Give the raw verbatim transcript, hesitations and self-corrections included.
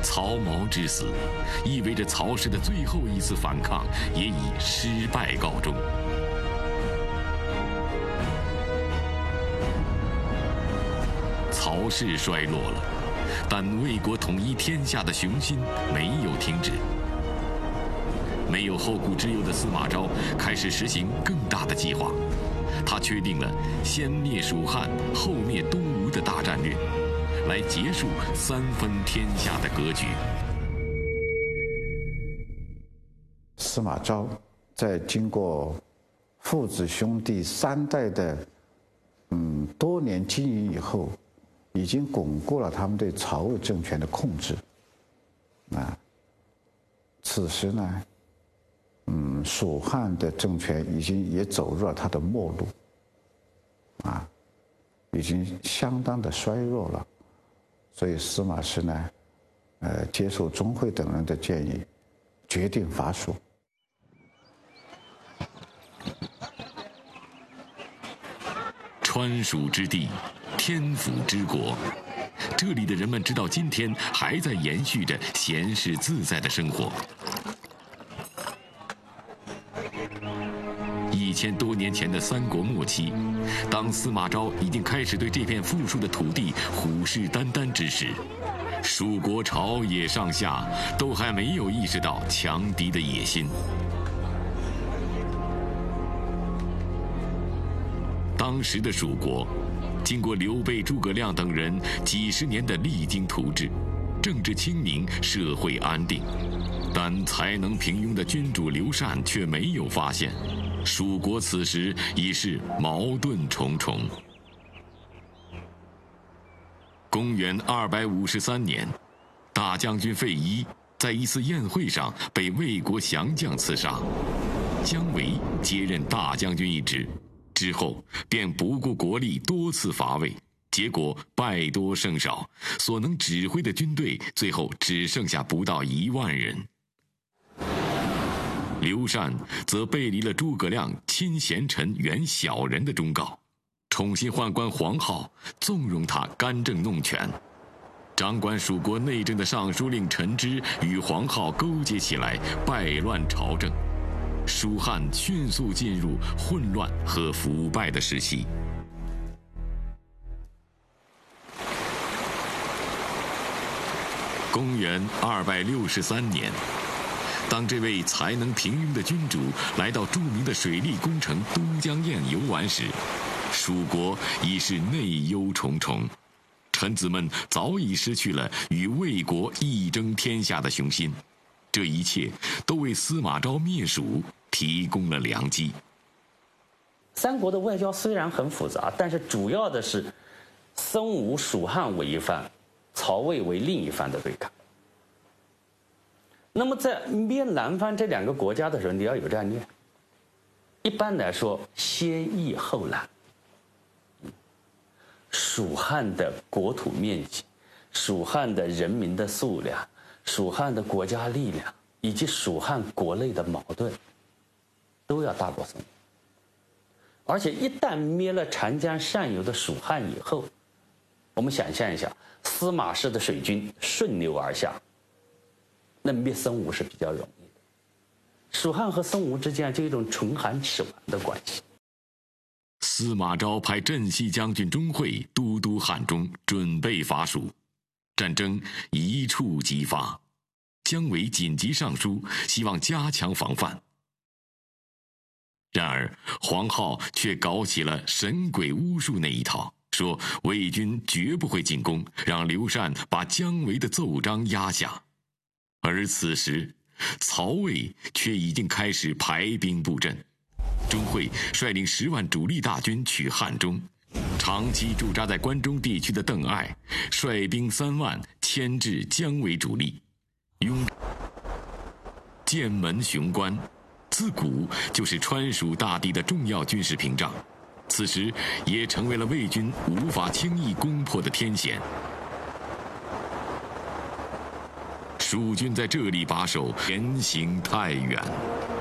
曹髦之死，意味着曹氏的最后一次反抗也以失败告终。曹氏衰落了，但魏国统一天下的雄心没有停止。没有后顾之忧的司马昭开始实行更大的计划，他确定了先灭蜀汉后灭东吴的大战略，来结束三分天下的格局。 司马昭在经过父子兄弟三代的嗯多年经营以后，已经巩固了他们对曹魏政权的控制。啊，此时呢，嗯，蜀汉的政权已经也走入了他的末路，啊，已经相当的衰弱了。所以司马师呢，呃，接受钟会等人的建议，决定伐蜀。 川蜀之地，天府之国，这里的人们直到今天还在延续着闲适自在的生活。一千多年前的三国末期，当司马昭已经开始对这片富庶的土地虎视眈眈之时，蜀国朝野上下都还没有意识到强敌的野心。当时的蜀国，经过刘备、诸葛亮等人几十年的励精图治，政治清明，社会安定，但才能平庸的君主刘禅却没有发现，蜀国此时已是矛盾重重。公元二百五十三年，大将军费祎在一次宴会上被魏国降将刺杀，姜维接任大将军一职。之后便不顾国力多次伐魏，结果败多胜少，所能指挥的军队最后只剩下不到一万人。刘禅则背离了诸葛亮亲贤臣远小人的忠告，宠信宦官黄皓，纵容他干政弄权。掌管蜀国内政的尚书令陈芝与黄皓勾结起来，败乱朝政。蜀汉迅速进入混乱和腐败的时期。公元二百六十三年，当这位才能平庸的君主来到著名的水利工程都江堰游玩时，蜀国已是内忧重重，臣子们早已失去了与魏国一争天下的雄心。这一切都为司马昭灭蜀提供了良机。 三国的外交虽然很复杂，但是主要的是孙吴、蜀汉为一番，曹魏为另一番的对抗。那么在灭南方这两个国家的时候，你要有战略。一般来说，先易后难。蜀汉的国土面积、蜀汉的人民的数量、蜀汉的国家力量以及蜀汉国内的矛盾，都要大过孙吴。而且一旦灭了长江上游的蜀汉以后，我们想象一下，司马氏的水军顺流而下，那灭孙吴是比较容易的。蜀汉和孙吴之间就有一种唇寒齿亡的关系。 司马昭派镇西将军钟会都督汉中，准备伐蜀。战争一触即发，姜维紧急上书，希望加强防范。然而黄皓却搞起了神鬼巫术那一套，说魏军绝不会进攻，让刘禅把姜维的奏章压下。而此时曹魏却已经开始排兵布阵，钟会率领十万主力大军取汉中，长期驻扎在关中地区的邓艾率兵三万牵制姜维主力。雍剑门雄关自古就是川蜀大地的重要军事屏障，此时也成为了魏军无法轻易攻破的天险。蜀军在这里把守，前行太远。